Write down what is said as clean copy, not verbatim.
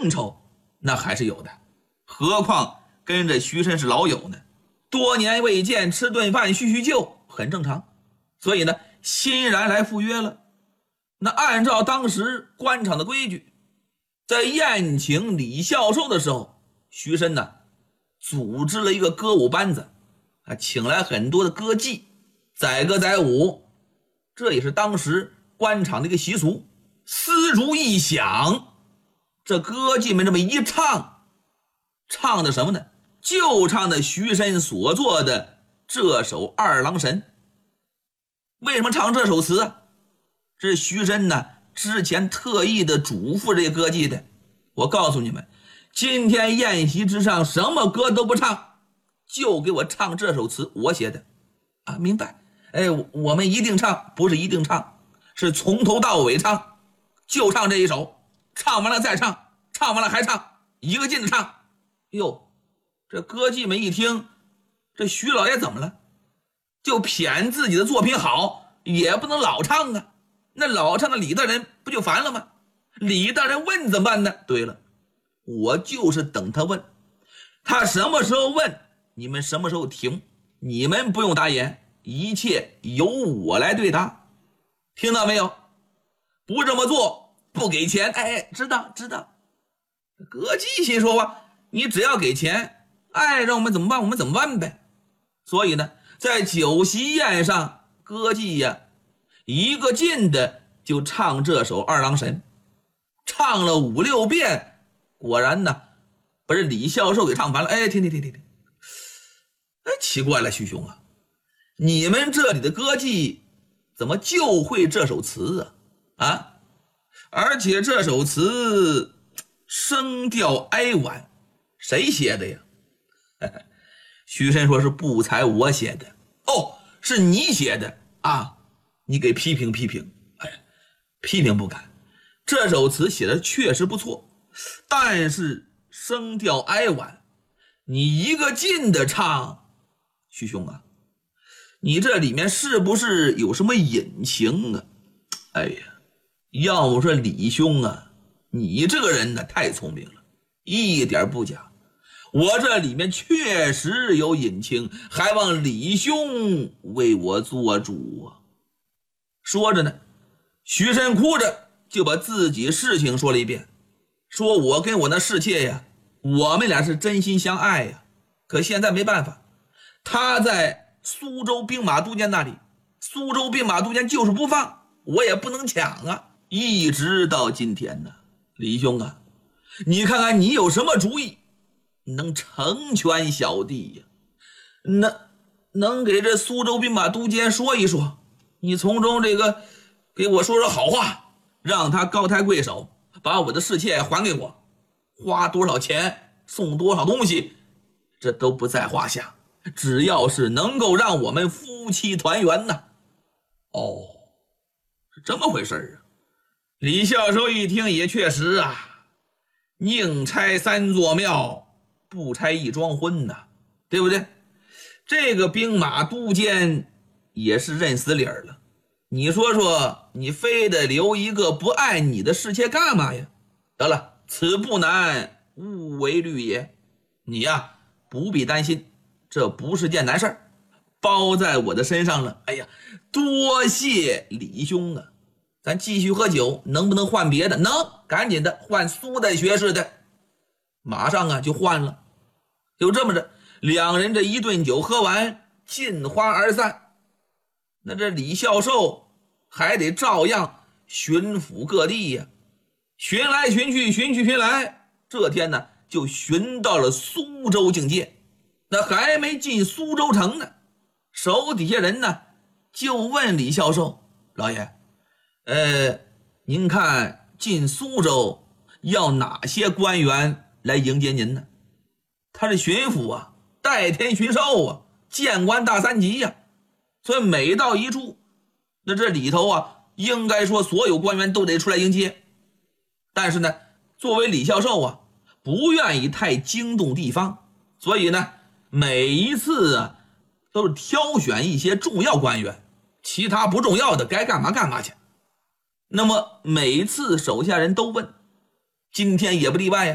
应酬那还是有的，何况跟着徐申是老友呢，多年未见，吃顿饭叙叙旧很正常，所以呢欣然来赴约了。那按照当时官场的规矩，在宴请李孝寿的时候，徐申呢组织了一个歌舞班子，请来很多的歌妓载歌载舞，这也是当时官场的一个习俗。丝竹一响，这歌妓们这么一唱，唱的什么呢？就唱的徐申所作的这首《二郎神》。为什么唱这首词啊？这是徐申呢之前特意的嘱咐这些歌妓的，我告诉你们，今天宴席之上什么歌都不唱，就给我唱这首词，我写的啊，明白？我们一定唱，不是一定唱，是从头到尾唱，就唱这一首，唱完了再唱，唱完了还唱，一个劲的唱。哟，这歌妓们一听，这徐老爷怎么了？就谝自己的作品好，也不能老唱啊，那老唱的李大人不就烦了吗？李大人问怎么办呢？对了，我就是等他问，他什么时候问，你们什么时候停，你们不用答言，一切由我来对答，听到没有？不这么做不给钱。知道。歌妓心说吧，你只要给钱，让我们怎么办我们怎么办呗。所以呢，在酒席宴上，歌妓呀一个劲的就唱这首《二郎神》，唱了5、6遍，果然呢把这李孝寿给唱烦了。听，奇怪了，徐兄啊，你们这里的歌妓怎么就会这首词啊？而且这首词声调哀婉，谁写的呀？徐申说是不才我写的。是你写的啊？你给批评批评。批评不敢，这首词写的确实不错，但是声调哀婉，你一个劲的唱，徐兄啊，你这里面是不是有什么隐情啊？要我说李兄啊，你这个人呢太聪明了，一点不假，我这里面确实有隐情，还望李兄为我做主啊。说着呢，徐申哭着就把自己事情说了一遍，说我跟我那侍妾呀，我们俩是真心相爱呀，可现在没办法，他在苏州兵马都监那里，苏州兵马都监就是不放，我也不能抢啊，一直到今天呢。李兄啊，你看看你有什么主意能成全小弟呀？能给这苏州兵马都监说一说，你从中这个给我说说好话，让他高抬贵手，把我的侍妾还给我，花多少钱送多少东西，这都不在话下，只要是能够让我们夫妻团圆呢。是这么回事啊。李孝寿一听也确实啊，宁拆3座庙，不拆一桩婚呐，对不对？这个兵马都监也是认死理儿了，你说说，你非得留一个不爱你的侍妾干嘛呀？得了，此不难，勿为虑也。你呀不必担心，这不是件难事儿，包在我的身上了。多谢李兄啊，咱继续喝酒，能不能换别的？能，赶紧的换苏代学士的。马上啊就换了。就这么着，两人这一顿酒喝完，尽欢而散。那这李孝寿还得照样巡抚各地呀，巡来巡去，巡去巡来，这天呢就巡到了苏州境界。那还没进苏州城呢，手底下人呢就问李孝寿，老爷，您看进苏州要哪些官员来迎接您呢？他是巡抚啊，代天巡狩啊，谏官大3级呀，所以每到一处，那这里头啊，应该说所有官员都得出来迎接。但是呢，作为李孝寿啊，不愿意太惊动地方，所以呢，每一次啊，都是挑选一些重要官员，其他不重要的该干嘛干嘛去。那么每次手下人都问，今天也不例外呀。